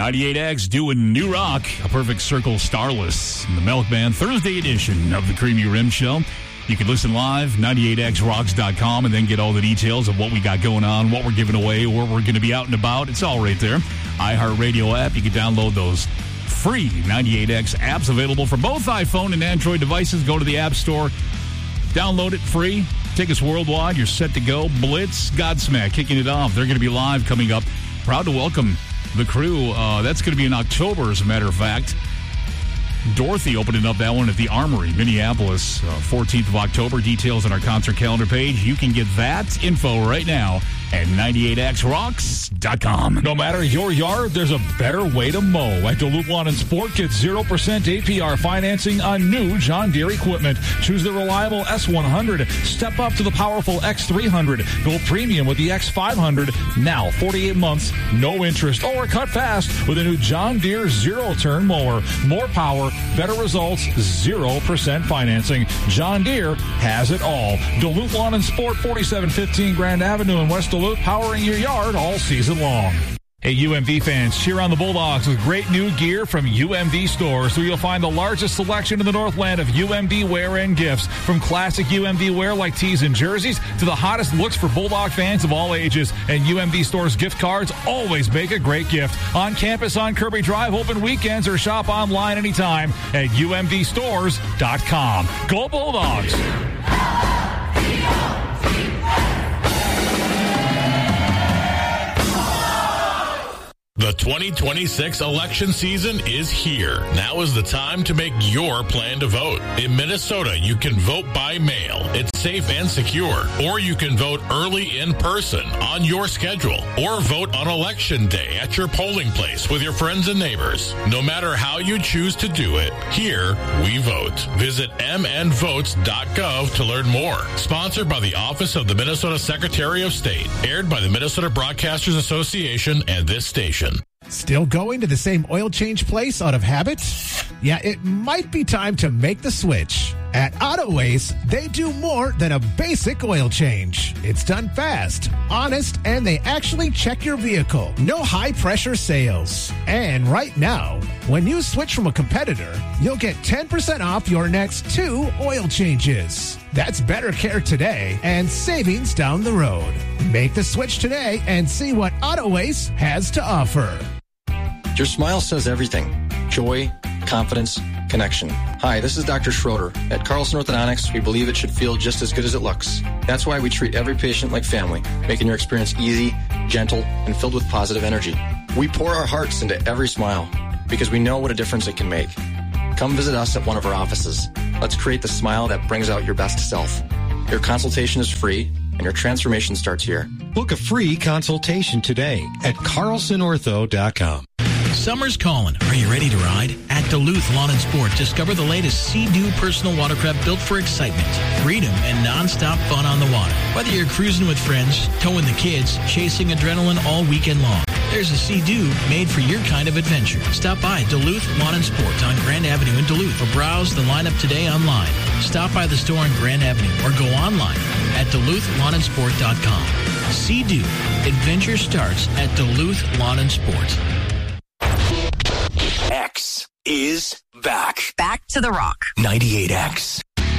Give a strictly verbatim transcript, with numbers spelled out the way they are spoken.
ninety-eight X doing New Rock, A Perfect Circle Starless, in the Milkman Thursday edition of the Creamy Rim Show. You can listen live, ninety-eight x rocks dot com, and then get all the details of what we got going on, what we're giving away, where we're going to be out and about. It's all right there. iHeartRadio app, you can download those free ninety-eight X apps available for both iPhone and Android devices. Go to the App Store, download it free. Take us worldwide. You're set to go. Blitz, Godsmack, kicking it off. They're going to be live coming up. Proud to welcome the crew. Uh, that's going to be in October, as a matter of fact. Dorothy opening up that one at the Armory, Minneapolis, uh, fourteenth of October. Details on our concert calendar page. You can get that info right now at ninety-eight x rocks dot com. No matter your yard, there's a better way to mow. At Duluth Lawn and Sport, get zero percent A P R financing on new John Deere equipment. Choose the reliable S one hundred. Step up to the powerful X three hundred. Go premium with the X five hundred. Now, forty-eight months, no interest, or cut fast with a new John Deere zero-turn mower. More power, better results, zero percent financing. John Deere has it all. Duluth Lawn and Sport, forty-seven fifteen Grand Avenue in West Duluth, powering your yard all season long. Hey, U M V fans, cheer on the Bulldogs with great new gear from U M V stores, where you'll find the largest selection in the Northland of U M V wear and gifts. From classic U M V wear like tees and jerseys to the hottest looks for Bulldog fans of all ages. And U M V stores gift cards always make a great gift. On campus on Kirby Drive, open weekends, or shop online anytime at U M V stores dot com. Go Bulldogs! The twenty twenty-six election season is here. Now is the time to make your plan to vote. In Minnesota, you can vote by mail. It's safe and secure. Or you can vote early in person on your schedule. Or vote on election day at your polling place with your friends and neighbors. No matter how you choose to do it, here we vote. Visit m n votes dot gov to learn more. Sponsored by the Office of the Minnesota Secretary of State. Aired by the Minnesota Broadcasters Association and this station. Still going to the same oil change place out of habit? Yeah, it might be time to make the switch. At Autoways, they do more than a basic oil change. It's done fast, honest, and they actually check your vehicle. No high-pressure sales. And right now, when you switch from a competitor, you'll get ten percent off your next two oil changes. That's better care today and savings down the road. Make the switch today and see what Autoways has to offer. Your smile says everything. Joy, confidence, connection. Hi, this is Doctor Schroeder. At Carlson Orthodontics, we believe it should feel just as good as it looks. That's why we treat every patient like family, making your experience easy, gentle, and filled with positive energy. We pour our hearts into every smile because we know what a difference it can make. Come visit us at one of our offices. Let's create the smile that brings out your best self. Your consultation is free, and your transformation starts here. Book a free consultation today at carlson ortho dot com. Summer's calling. Are you ready to ride? At Duluth Lawn and Sport, discover the latest Sea-Doo personal watercraft built for excitement, freedom, and non-stop fun on the water. Whether you're cruising with friends, towing the kids, chasing adrenaline all weekend long, there's a Sea-Doo made for your kind of adventure. Stop by Duluth Lawn and Sport on Grand Avenue in Duluth or browse the lineup today online. Stop by the store on Grand Avenue or go online at duluth lawn and sport dot com. Sea-Doo. Adventure starts at Duluth Lawn and Sport. X is back. Back to the rock. ninety-eight X.